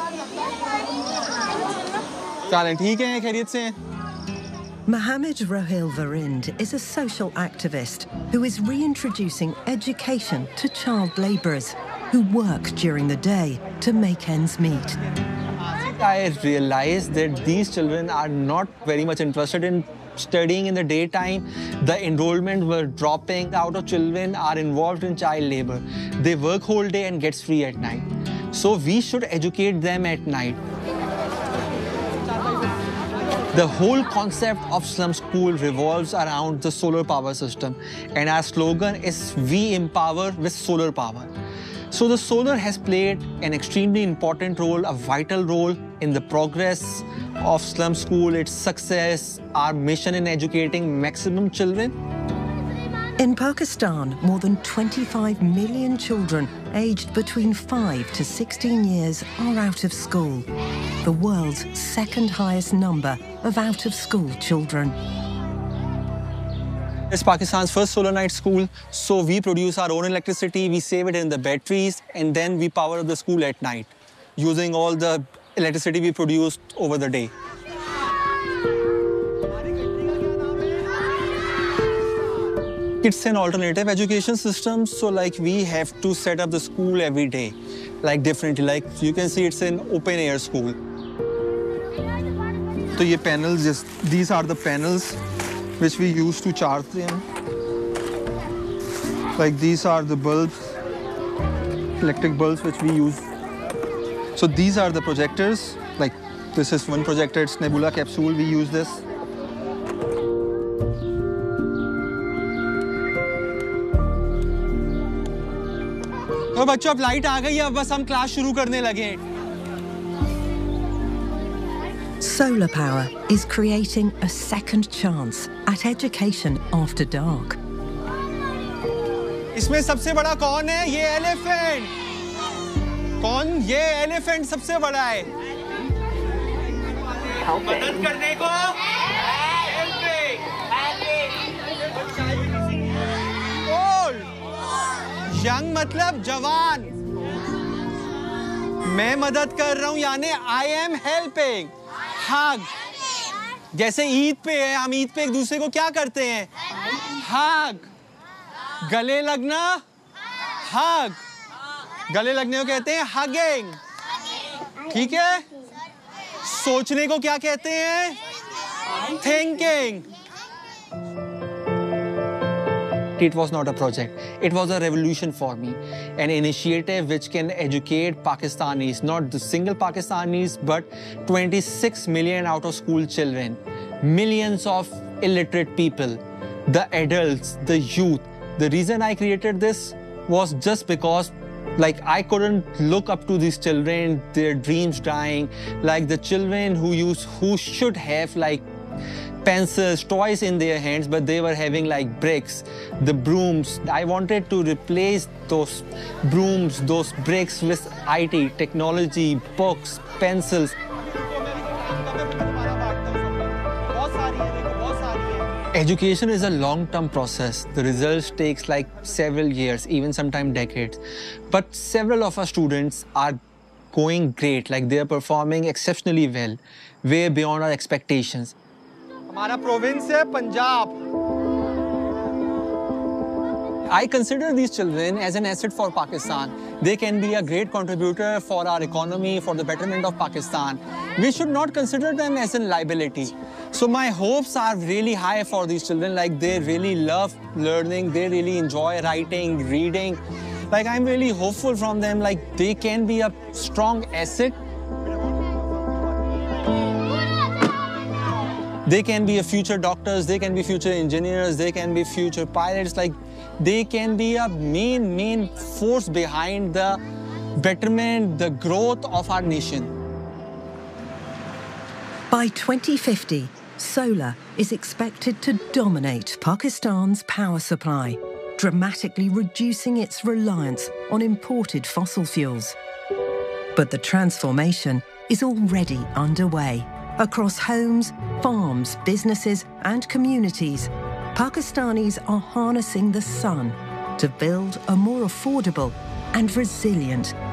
ठीक है, खैरियत से हैं? Mohammed Rohil Varind is a social activist who is reintroducing education to child labourers who work during the day to make ends meet. I realized that these children are not very much interested in studying in the daytime. The enrollment were dropping. Out of children are involved in child labor. They work whole day and gets free at night. So we should educate them at night. The whole concept of slum school revolves around the solar power system. And our slogan is, we empower with solar power. So the solar has played an extremely important role, a vital role in the progress of slum school, its success, our mission in educating maximum children. In Pakistan, more than 25 million children aged between 5 to 16 years are out of school, the world's second highest number of out-of-school children. It's Pakistan's first solar night school, so we produce our own electricity, we save it in the batteries, and then we power the school at night, using all the electricity we produced over the day. It's an alternative education system, so like we have to set up the school every day, like differently. Like you can see, it's an open air school. So these panels, these are the panels which we use to charge them. Like these are the bulbs, electric bulbs which we use. So these are the projectors. Like this is one projector, it's Nebula capsule, we use this. तो बच्चों अब light आ गई है, अब बस हम class शुरू करने लगे हैं. Solar power is creating a second chance at education after dark. इसमें सबसे बड़ा कौन है? ये एलिफेंट. कौन? ये एलिफेंट सबसे बड़ा है. मदद करने को. ओल्ड. यंग मतलब जवान. मैं मदद कर रहा हूं यानी I am helping. हग. जैसे ईद पे है, हम ईद पे एक दूसरे को क्या करते हैं? हग. गले लगना. हग. गले लगने को कहते हैं हगिंग. ठीक है? सोचने को क्या कहते हैं? Thinking. It was not a project. It was a revolution for me. An initiative which can educate Pakistanis, not the single Pakistanis, but 26 million out-of-school children, millions of illiterate people, the adults, the youth. The reason I created this was just because like I couldn't look up to these children, their dreams dying, like the children who should have like pencils, toys in their hands, but they were having like bricks, the brooms. I wanted to replace those brooms, those bricks with IT, technology, books, pencils. Education is a long-term process. The results takes like several years, even sometimes decades. But several of our students are going great, like they are performing exceptionally well, way beyond our expectations. हमारा province है Punjab. I consider these children as an asset for Pakistan. They can be a great contributor for our economy, for the betterment of Pakistan. We should not consider them as a liability. So my hopes are really high for these children. Like they really love learning, they really enjoy writing, reading. Like I'm really hopeful from them. Like they can be a strong asset. They can be a future doctors, they can be future engineers, they can be future pilots. Like they can be a main force behind the betterment, the growth of our nation. By 2050, solar is expected to dominate Pakistan's power supply, dramatically reducing its reliance on imported fossil fuels. But the transformation is already underway. Across homes, farms, businesses and communities, Pakistanis are harnessing the sun to build a more affordable and resilient